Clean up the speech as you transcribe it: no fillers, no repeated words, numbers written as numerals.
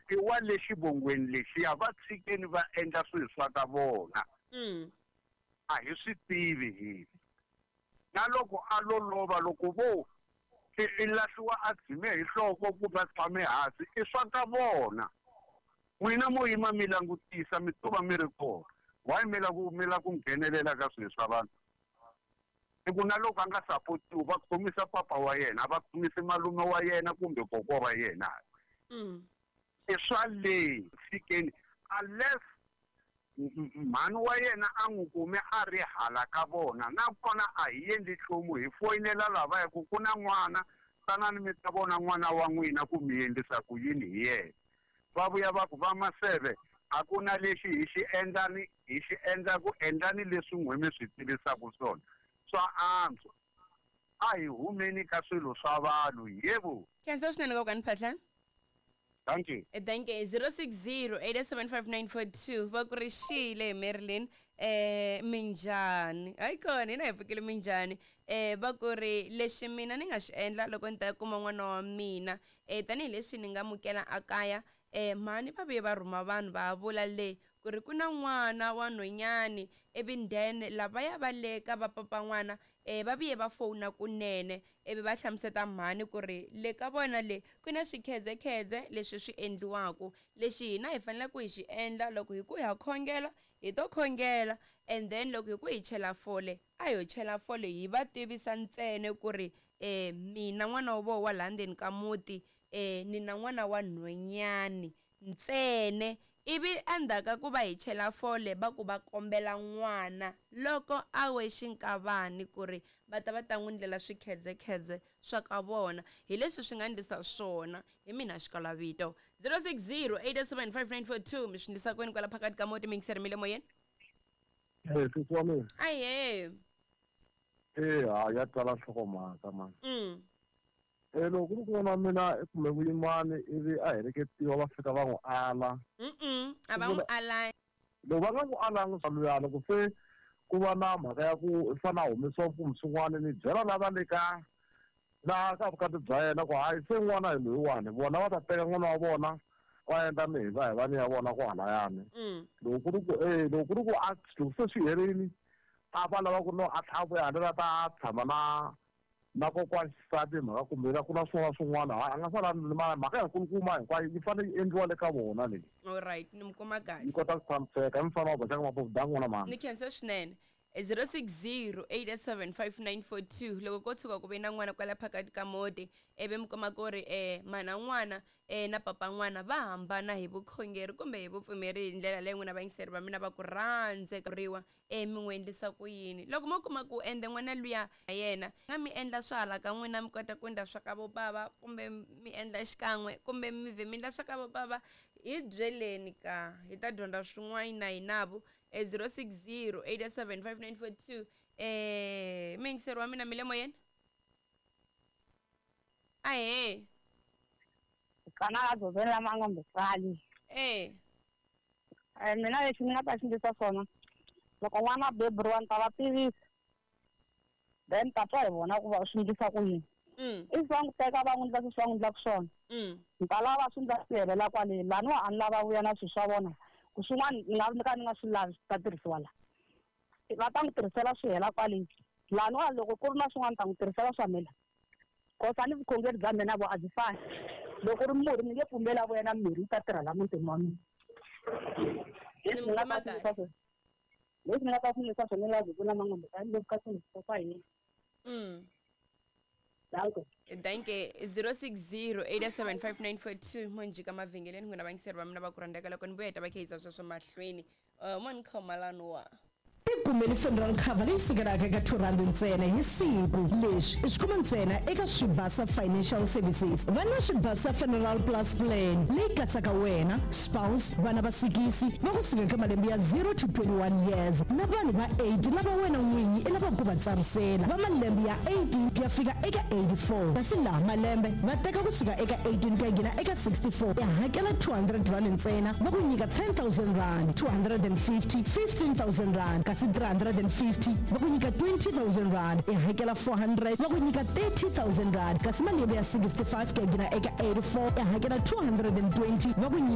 i wa le xivongweni lexiya va tshikeni va endla swilo swa ka vona a hi swi tivi hina na loko a lolova loko vo i lahliwa a dzime hi nhloko ku va tshame hansi i swa ka vona n'wina mo yima mi langutisa mi to va mi ri kona wa mila ku nghenelela ka swilo swa vanhu i ku na loko a nga sapotiwi va khomisa papa wa yena va khomisa malume wa yena kumbe koko wa yena i swa le fikeni unless mhani wa yena a n'wi kume a ri hala ka vona nakona a hi endli nchumu hi foyinela lavaya ku na n'wana tanani mi ta vona n'wana wa n'wina ku mi endlisa ku yini hi yena va vuya va ku va maseve a ku na lexi hi xi endla ku endlani leswi n'we mi swi tivisaka swona swa antswa a hi humeni ka swilo swa vanhu yebo khensa swinene kokwana Phahlana. Thank you. Thank you. 060-875-942 va ku ri Shile Marilyn minjhani hayi kona hina hi pfukile minjhani va ku ri lexi mina ni nga xi endla loko ni ta kuma n'wana wa mina tanihileswi ni nga mukela a kaya mhani va vuye va rhuma vanhu va vula le ku ri ku na n'wana wa nhwanyani then lavaya va le ka va papa n'wana va vuye va fona kunene ivi va hlamuseta mhani ku ri le ka vona le ku na swikhedzekhedze leswi swi endliwaku lexi hina hi fanele ku hi xi endla loko hi ku ha khongela hi to khongela and then loko hi ku hi chela fole a hi chela fole hi va tivisa ntsene ku ri mina n'wana wa vo wa la ndzeni ka muti ni na n'wana wa nhwanyani ntsene ivi andaka ku va hi chela fole va ku va kombela n'wana loko a we xinkavani ku ri va ta n'wi ndlela swikhedzekhedze swa ka vona hi leswi swi nga ndlisa swona hi mina xikalavito 060-875-942 mi swi ndlisa kwini kwala phakati ka moti mi ngiserimile moyeni sisi wa mina aye ya tala nhlokomhaka mani loko ku ri ku n'wana wa mina i kume vuyimani ivi a heleketiwa va fika va n'wi ala a va n'wi ala loko va nga n'wi alangi swa luya loko se ku va na mhaka ya ku i fanele a humesiwa mfumo swin'wana ni byela lava le ka vukati bya yena ku hayi se n'wana hi loyiwani vona va ta teka n'wana wa vona va endla mihiva hi vani ya vona ku halayani loko ku ri ku loko se swi herile a va lava ku no a tlhavuya handlela ta tshama na kokwana xisati mhaka kumbe ku na swin'wana a nga salani mhaka ya nkulukumba hinkwayo yi fanele yi endliwa le ka vona leyi alright ni mi kuma kahle yi kota ku tshamiseka mi fanele va boxaka mapovudangu n'wana mani ni khensa swinene 060-875-942 loko ko tshuka ku ve na n'wana kwala phakati ka moti ivi mi kuma ku ri mana n'wana na papa n'wana va hambana hi vukhongeri kumbe hi vupfumeri hi ndlela leyi n'wina vayingiseri va mina va ku rhandzekeriwa mi n'wi endlisa ku yini loko mo kuma ku ende n'wana luya yena nga mi endla swa hala ka n'wina mi kota ku endla swa ka vo bava kumbe mi endla xikan'we kumbe mi vhe mi endla swa ka vo bava hi byeleni ka hi ta dyondza swin'wana hi navo 060-875-942 mi yingiseri wa mina mi le moyeni ahe kana azobela lama nga mbisali mina lexi ni nga ta xi ndlisa swona loko n'wana beburiwa ni ta va tivisa then ta twa hi vona ku va swi ndlisa ku yini i swa n'wi teka va n'wi ndla swi ndlaku swona ni ta lava swi ndla swi helela kwale laniwa a ni lava vuya na swilo swa vona ku swin'wana ni nga swi lavi swi ta tirhisiwa la va ta n'wi tirhisela swi hela kwale laniwa loko ku ri na swin'wana ta n'wi tirhisela swa mela kosa ni vukhongeri bya mina vo a byi fani loko ri murhi ni nge pfumela vo yena mirhi yi ta tirha la mutini wa mina leswi ni nga ta swi ndlisa swona lazi ku na mangombe ka ni ka swilo swa hina Thank you. 060-875-942 monjika mavhengeleni n'wina vayingiseri va mina va ku rhandzeka loko ni vuya hi ta va kheyisa sweswo mahlweni mo ni khomalani wa Igumeli Funeral Cover leyi sukelaka eka R2 ntsena hi siku leswi i swi kuma ntsena eka Swibasa Financial Services va na Swibasa Funeral Plus Plan leyi katsaka wena spouse vana vasikisi va kusuka eka malembe ya 0 to 21 years na vanhu va 8 lava wena n'winyi i lava ku va tsarisela va malembe ya 18 ku ya fika eka 84 kasi laha malembe va teka kusuka eka 18 ku ya gina eka 64 ya hakela R200 ntsena va ku nyika R10,000 250 15,000 kasi 350 va ku nyika R20,000 i hakela 400 va ku nyika R30,000 kasi malembe ya 65 ku ya gina eka 84 i hakela 220 va ku